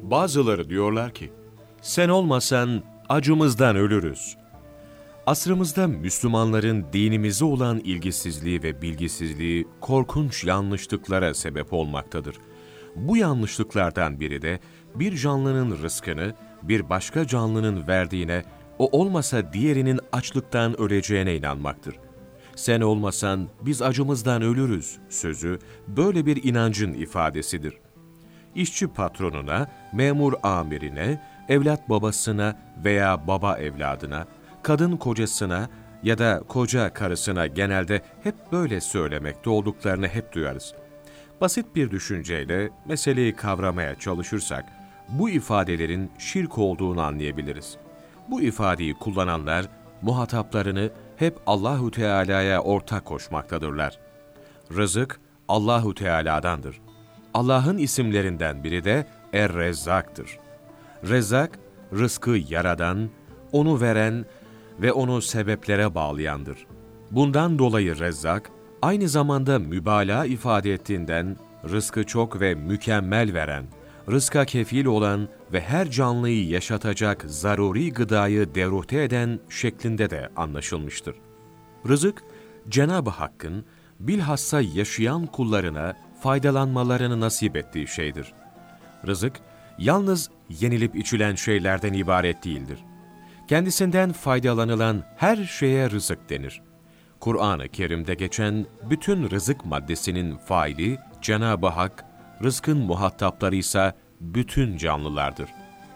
Bazıları diyorlar ki, sen olmasan acımızdan ölürüz. Asrımızda Müslümanların dinimize olan ilgisizliği ve bilgisizliği korkunç yanlışlıklara sebep olmaktadır. Bu yanlışlıklardan biri de bir canlının rızkını bir başka canlının verdiğine, o olmasa diğerinin açlıktan öleceğine inanmaktır. Sen olmasan biz acımızdan ölürüz sözü böyle bir inancın ifadesidir. İşçi patronuna, memur amirine, evlat babasına veya baba evladına, kadın kocasına ya da koca karısına genelde hep böyle söylemekte olduklarını hep duyarız. Basit bir düşünceyle meseleyi kavramaya çalışırsak, bu ifadelerin şirk olduğunu anlayabiliriz. Bu ifadeyi kullananlar, muhataplarını hep Allahu Teala'ya ortak koşmaktadırlar. Rızık Allahu Teala'dandır. Allah'ın isimlerinden biri de Er-Rezzak'tır. Rezzak, rızkı yaradan, onu veren ve onu sebeplere bağlayandır. Bundan dolayı Rezzak, aynı zamanda mübalağa ifade ettiğinden, rızkı çok ve mükemmel veren, rızka kefil olan ve her canlıyı yaşatacak zaruri gıdayı deruhte eden şeklinde de anlaşılmıştır. Rızık, Cenab-ı Hakk'ın bilhassa yaşayan kullarına faydalanmalarını nasip ettiği şeydir. Rızık, yalnız yenilip içilen şeylerden ibaret değildir. Kendisinden faydalanılan her şeye rızık denir. Kur'an-ı Kerim'de geçen bütün rızık maddesinin faili Cenab-ı Hak, rızkın muhatapları ise bütün canlılardır.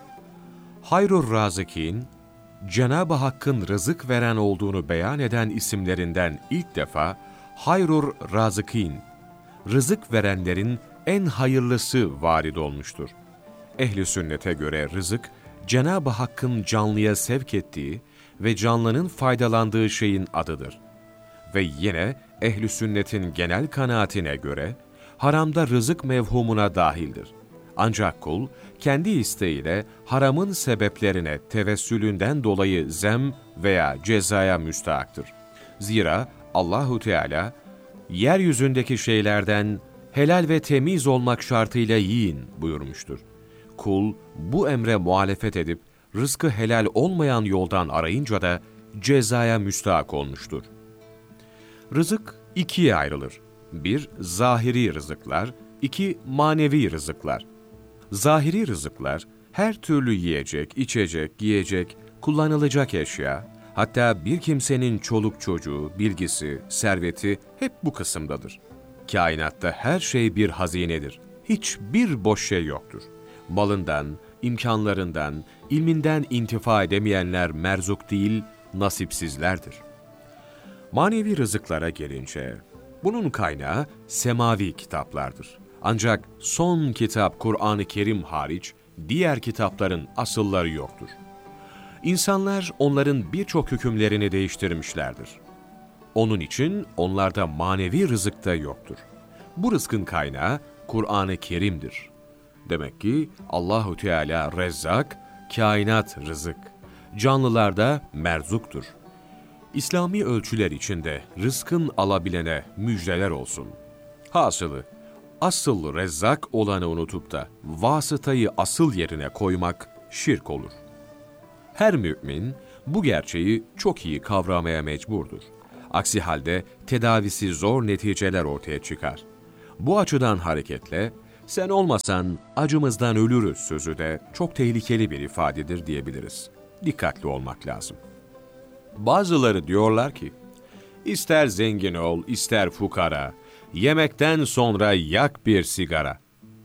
Hayrur Razıkin, Cenab-ı Hakk'ın rızık veren olduğunu beyan eden isimlerinden ilk defa Hayrur Razıkin, rızık verenlerin en hayırlısı varid olmuştur. Ehl-i sünnete göre rızık, Cenab-ı Hakk'ın canlıya sevk ettiği ve canlının faydalandığı şeyin adıdır. Ve yine ehl-i sünnetin genel kanaatine göre, haramda rızık mevhumuna dahildir. Ancak kul, kendi isteğiyle haramın sebeplerine tevessülünden dolayı zem veya cezaya müstahaktır. Zira Allahu Teala, yeryüzündeki şeylerden helal ve temiz olmak şartıyla yiyin buyurmuştur. Kul, bu emre muhalefet edip, rızkı helal olmayan yoldan arayınca da cezaya müstahak olmuştur. Rızık ikiye ayrılır. 1. Zahiri rızıklar, 2. Manevi rızıklar. Zahiri rızıklar, her türlü yiyecek, içecek, giyecek, kullanılacak eşya, hatta bir kimsenin çoluk çocuğu, bilgisi, serveti hep bu kısımdadır. Kainatta her şey bir hazinedir. Hiçbir boş şey yoktur. Malından, imkanlarından, ilminden intifa edemeyenler merzuk değil, nasipsizlerdir. Manevi rızıklara gelince, bunun kaynağı semavi kitaplardır. Ancak son kitap Kur'an-ı Kerim hariç, diğer kitapların asılları yoktur. İnsanlar onların birçok hükümlerini değiştirmişlerdir. Onun için onlarda manevi rızık da yoktur. Bu rızkın kaynağı Kur'an-ı Kerim'dir. Demek ki Allahu Teala Rezzak, kainat rızık, canlılarda merzuktur. İslami ölçüler içinde rızkın alabilene müjdeler olsun. Hasılı, asıl Rezzak olanı unutup da vasıtayı asıl yerine koymak şirk olur. Her mümin bu gerçeği çok iyi kavramaya mecburdur. Aksi halde tedavisi zor neticeler ortaya çıkar. Bu açıdan hareketle, sen olmasan acımızdan ölürüz sözü de çok tehlikeli bir ifadedir diyebiliriz. Dikkatli olmak lazım. Bazıları diyorlar ki, ister zengin ol, ister fukara, yemekten sonra yak bir sigara.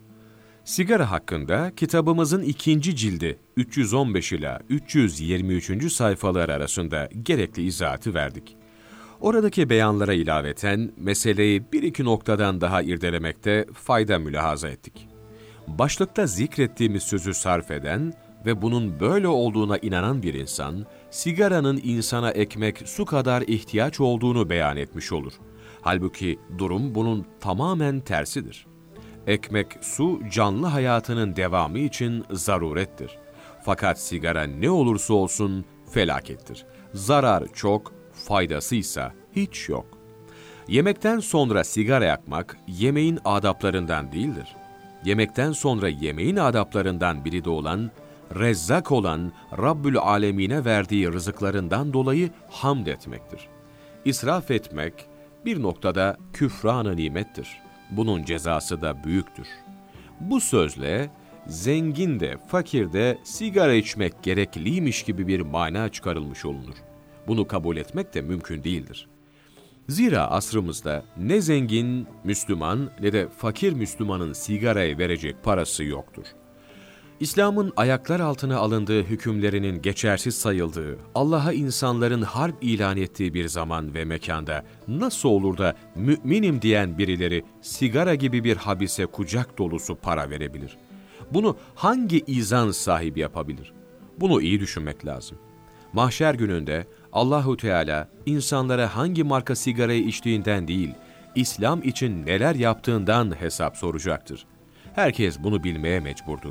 Sigara hakkında kitabımızın 2. cildi 315 ila 323. sayfalar arasında gerekli izahatı verdik. Oradaki beyanlara ilaveten meseleyi bir iki noktadan daha irdelemekte fayda mülahaza ettik. Başlıkta zikrettiğimiz sözü sarf eden ve bunun böyle olduğuna inanan bir insan, sigaranın insana ekmek, su kadar ihtiyaç olduğunu beyan etmiş olur. Halbuki durum bunun tamamen tersidir. Ekmek, su canlı hayatının devamı için zarurettir. Fakat sigara ne olursa olsun felakettir. Zarar çok, faydasıysa hiç yok. Yemekten sonra sigara yakmak yemeğin adaplarından değildir. Yemekten sonra yemeğin adaplarından biri de olan, Rezzak olan Rabbül Alemine verdiği rızıklarından dolayı hamd etmektir. İsraf etmek bir noktada küfran-ı nimettir. Bunun cezası da büyüktür. Bu sözle zengin de fakir de sigara içmek gerekliymiş gibi bir mana çıkarılmış olunur. Bunu kabul etmek de mümkün değildir. Zira asrımızda ne zengin Müslüman ne de fakir Müslümanın sigaraya verecek parası yoktur. İslam'ın ayaklar altına alındığı hükümlerinin geçersiz sayıldığı, Allah'a insanların harp ilan ettiği bir zaman ve mekanda nasıl olur da müminim diyen birileri sigara gibi bir habise kucak dolusu para verebilir? Bunu hangi izan sahibi yapabilir? Bunu iyi düşünmek lazım. Mahşer gününde Allahu Teala insanlara hangi marka sigarayı içtiğinden değil, İslam için neler yaptığından hesap soracaktır. Herkes bunu bilmeye mecburdur.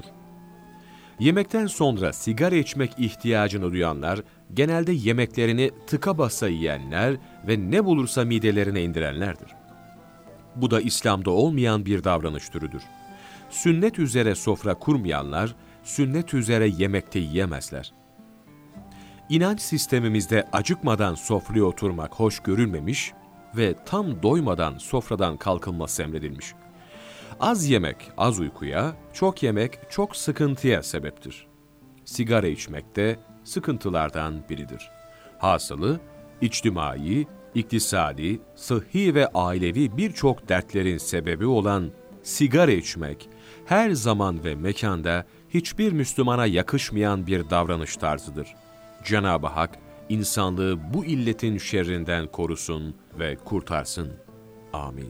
Yemekten sonra sigara içmek ihtiyacını duyanlar, genelde yemeklerini tıka basa yiyenler ve ne bulursa midelerine indirenlerdir. Bu da İslam'da olmayan bir davranış türüdür. Sünnet üzere sofra kurmayanlar, sünnet üzere yemekte yiyemezler. İnanç sistemimizde acıkmadan sofraya oturmak hoş görülmemiş ve tam doymadan sofradan kalkılması emredilmiş. Az yemek az uykuya, çok yemek çok sıkıntıya sebeptir. Sigara içmek de sıkıntılardan biridir. Hasılı, içtimai, iktisadi, sıhhi ve ailevi birçok dertlerin sebebi olan sigara içmek, her zaman ve mekanda hiçbir Müslümana yakışmayan bir davranış tarzıdır. Cenab-ı Hak, insanlığı bu illetin şerrinden korusun ve kurtarsın. Amin.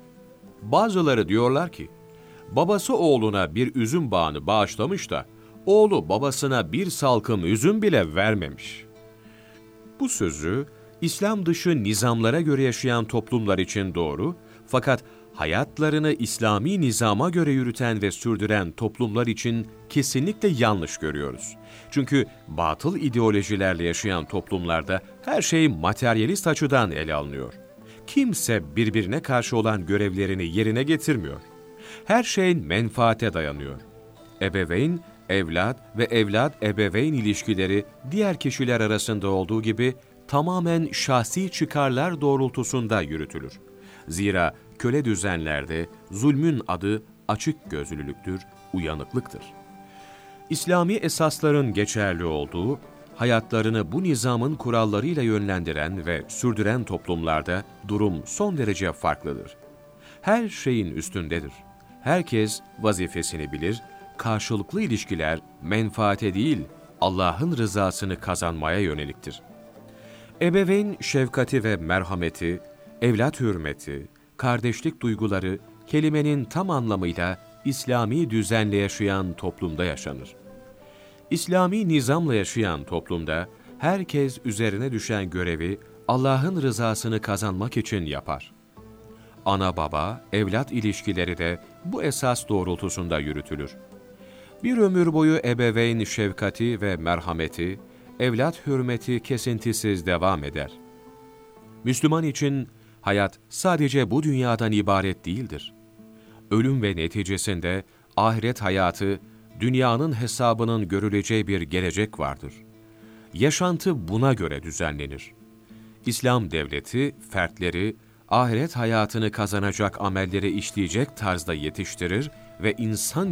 Bazıları diyorlar ki, babası oğluna bir üzüm bağını bağışlamış da, oğlu babasına bir salkım üzüm bile vermemiş. Bu sözü, İslam dışı nizamlara göre yaşayan toplumlar için doğru, fakat hayatlarını İslami nizama göre yürüten ve sürdüren toplumlar için kesinlikle yanlış görüyoruz. Çünkü batıl ideolojilerle yaşayan toplumlarda her şey materyalist açıdan ele alınıyor. Kimse birbirine karşı olan görevlerini yerine getirmiyor. Her şey menfaate dayanıyor. Ebeveyn, evlat ve evlat-ebeveyn ilişkileri diğer kişiler arasında olduğu gibi tamamen şahsi çıkarlar doğrultusunda yürütülür. Zira köle düzenlerde zulmün adı açık gözlülüktür, uyanıklıktır. İslami esasların geçerli olduğu, hayatlarını bu nizamın kurallarıyla yönlendiren ve sürdüren toplumlarda durum son derece farklıdır. Her şeyin üstündedir. Herkes vazifesini bilir, karşılıklı ilişkiler menfaate değil, Allah'ın rızasını kazanmaya yöneliktir. Ebeveyn şefkati ve merhameti, evlat hürmeti, kardeşlik duyguları kelimenin tam anlamıyla İslami düzenle yaşayan toplumda yaşanır. İslami nizamla yaşayan toplumda herkes üzerine düşen görevi Allah'ın rızasını kazanmak için yapar. Ana baba, evlat ilişkileri de bu esas doğrultusunda yürütülür. Bir ömür boyu ebeveyn şefkati ve merhameti, evlat hürmeti kesintisiz devam eder. Müslüman için hayat sadece bu dünyadan ibaret değildir. Ölüm ve neticesinde ahiret hayatı, dünyanın hesabının görüleceği bir gelecek vardır. Yaşantı buna göre düzenlenir. İslam devleti, fertleri, ahiret hayatını kazanacak amelleri işleyecek tarzda yetiştirir ve insan